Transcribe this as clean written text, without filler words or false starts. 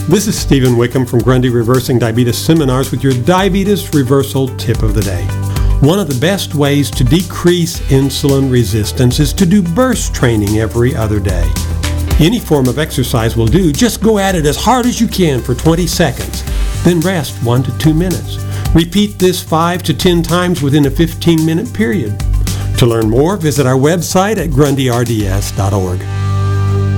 This is Stephen Wickham from Grundy Reversing Diabetes Seminars with your diabetes reversal tip of the day. One of the best ways to decrease insulin resistance is to do burst training every other day. Any form of exercise will do. Just go at it as hard as you can for 20 seconds. Then rest 1 to 2 minutes. Repeat this 5 to 10 times within a 15-minute period. To learn more, visit our website at grundyrds.org.